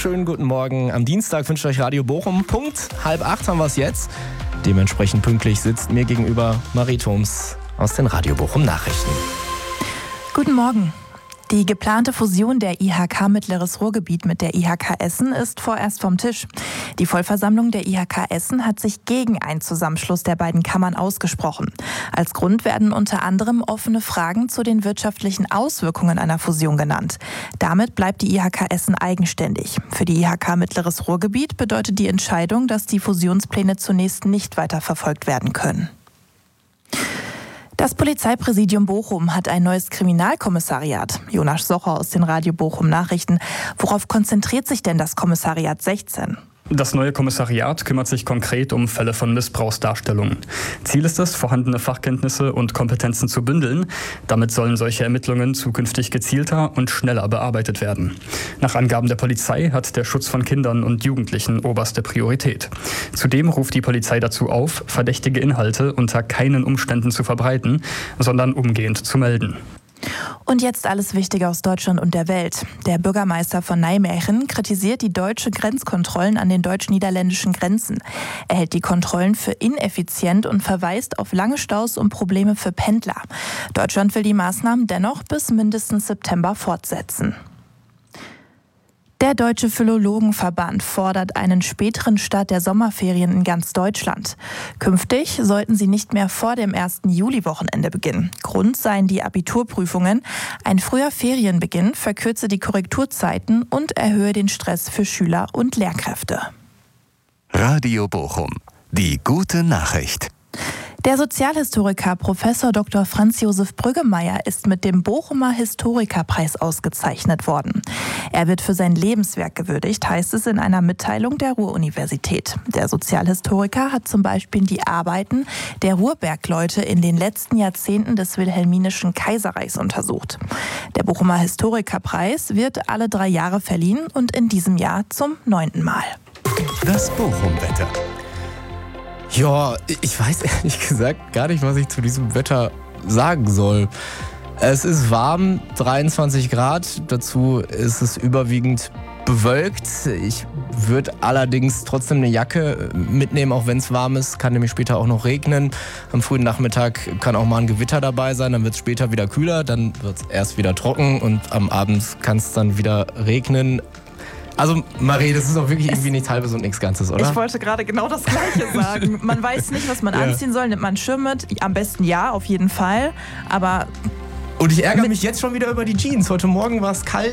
Schönen guten Morgen. Am Dienstag wünscht euch Radio Bochum. Punkt 7:30 haben wir es jetzt. Dementsprechend pünktlich sitzt mir gegenüber Marie Thoms aus den Radio Bochum Nachrichten. Guten Morgen. Die geplante Fusion der IHK Mittleres Ruhrgebiet mit der IHK Essen ist vorerst vom Tisch. Die Vollversammlung der IHK Essen hat sich gegen einen Zusammenschluss der beiden Kammern ausgesprochen. Als Grund werden unter anderem offene Fragen zu den wirtschaftlichen Auswirkungen einer Fusion genannt. Damit bleibt die IHK Essen eigenständig. Für die IHK Mittleres Ruhrgebiet bedeutet die Entscheidung, dass die Fusionspläne zunächst nicht weiterverfolgt werden können. Das Polizeipräsidium Bochum hat ein neues Kriminalkommissariat. Jonas Socher aus den Radio Bochum Nachrichten. Worauf konzentriert sich denn das Kommissariat 16? Das neue Kommissariat kümmert sich konkret um Fälle von Missbrauchsdarstellungen. Ziel ist es, vorhandene Fachkenntnisse und Kompetenzen zu bündeln. Damit sollen solche Ermittlungen zukünftig gezielter und schneller bearbeitet werden. Nach Angaben der Polizei hat der Schutz von Kindern und Jugendlichen oberste Priorität. Zudem ruft die Polizei dazu auf, verdächtige Inhalte unter keinen Umständen zu verbreiten, sondern umgehend zu melden. Und jetzt alles Wichtige aus Deutschland und der Welt. Der Bürgermeister von Nijmegen kritisiert die deutsche Grenzkontrollen an den deutsch-niederländischen Grenzen. Er hält die Kontrollen für ineffizient und verweist auf lange Staus und Probleme für Pendler. Deutschland will die Maßnahmen dennoch bis mindestens September fortsetzen. Der Deutsche Philologenverband fordert einen späteren Start der Sommerferien in ganz Deutschland. Künftig sollten sie nicht mehr vor dem 1. Juli-Wochenende beginnen. Grund seien die Abiturprüfungen. Ein früher Ferienbeginn verkürze die Korrekturzeiten und erhöhe den Stress für Schüler und Lehrkräfte. Radio Bochum. Die gute Nachricht. Der Sozialhistoriker Prof. Dr. Franz Josef Brüggemeier ist mit dem Bochumer Historikerpreis ausgezeichnet worden. Er wird für sein Lebenswerk gewürdigt, heißt es in einer Mitteilung der Ruhr-Universität. Der Sozialhistoriker hat zum Beispiel die Arbeiten der Ruhrbergleute in den letzten Jahrzehnten des Wilhelminischen Kaiserreichs untersucht. Der Bochumer Historikerpreis wird alle 3 Jahre verliehen und in diesem Jahr zum 9. Mal. Das Bochum-Wetter. Ja, ich weiß ehrlich gesagt gar nicht, was ich zu diesem Wetter sagen soll. Es ist warm, 23 Grad. Dazu ist es überwiegend bewölkt. Ich würde allerdings trotzdem eine Jacke mitnehmen, auch wenn es warm ist. Kann nämlich später auch noch regnen. Am frühen Nachmittag kann auch mal ein Gewitter dabei sein. Dann wird es später wieder kühler. Dann wird es erst wieder trocken und am Abend kann es dann wieder regnen. Also Marie, das ist auch wirklich irgendwie nichts Halbes und nichts Ganzes, oder? Ich wollte gerade genau das Gleiche sagen. Man weiß nicht, was man anziehen soll. Nimmt man einen Schirm mit? Am besten ja, auf jeden Fall. Aber und ich ärgere mich jetzt schon wieder über die Jeans. Heute Morgen war es kalt.